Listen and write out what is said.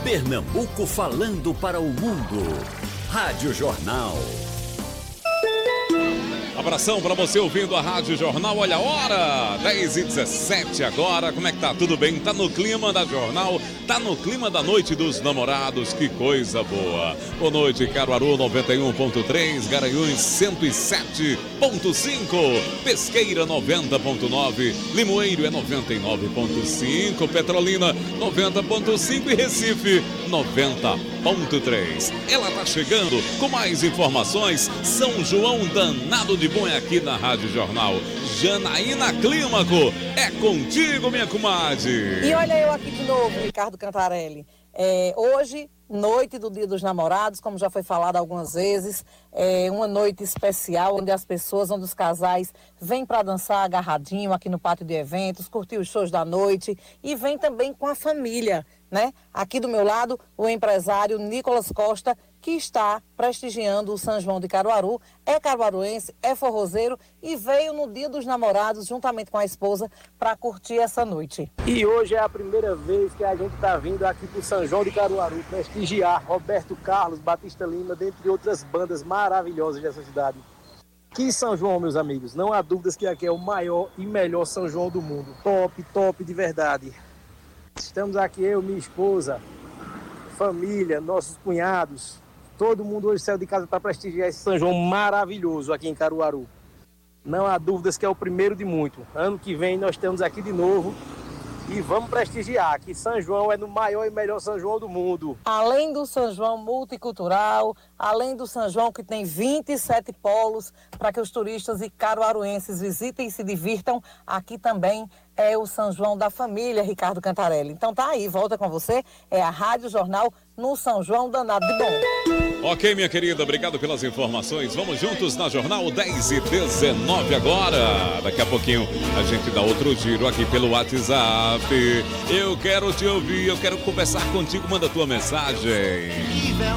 Pernambuco falando para o mundo. Rádio Jornal. Abração para você ouvindo a Rádio Jornal. Olha a hora, 10h17 agora. Como é que tá? Tudo bem? Tá no clima da Jornal? Tá no clima da Noite dos Namorados? Que coisa boa. Boa noite, Caruaru 91.3, Garanhuns 107.5, Pesqueira 90.9, Limoeiro é 99.5, Petrolina 90.5 e Recife 90.3. Ela tá chegando com mais informações. São João danado de bom é aqui na Rádio Jornal. Janaína Clímaco, é contigo, minha comadre. E olha eu aqui de novo, Ricardo Cantarelli. Hoje, noite do Dia dos Namorados, como já foi falado algumas vezes, é uma noite especial onde onde os casais vêm para dançar agarradinho aqui no pátio de eventos, curtir os shows da noite e vêm também com a família, né? Aqui do meu lado, o empresário Nicolas Costa, que está prestigiando o São João de Caruaru, é caruaruense, é forrozeiro e veio no Dia dos Namorados juntamente com a esposa para curtir essa noite. E hoje é a primeira vez que a gente está vindo aqui para o São João de Caruaru prestigiar Roberto Carlos, Batista Lima, dentre outras bandas maravilhosas dessa cidade. Que São João, meus amigos, não há dúvidas que aqui é o maior e melhor São João do mundo. Top, top de verdade. Estamos aqui, eu, minha esposa, família, nossos cunhados. Todo mundo hoje saiu de casa para prestigiar esse São João maravilhoso aqui em Caruaru. Não há dúvidas que é o primeiro de muito. Ano que vem nós estamos aqui de novo e vamos prestigiar que São João é no maior e melhor São João do mundo. Além do São João multicultural, além do São João que tem 27 polos para que os turistas e caruaruenses visitem e se divirtam, aqui também é o São João da família, Ricardo Cantarelli. Então tá aí, volta com você, é a Rádio Jornal no São João danado de bom. Ok, minha querida, obrigado pelas informações. Vamos juntos na Jornal 10h19 agora. Daqui a pouquinho a gente dá outro giro aqui pelo WhatsApp. Eu quero te ouvir, eu quero conversar contigo, manda tua mensagem.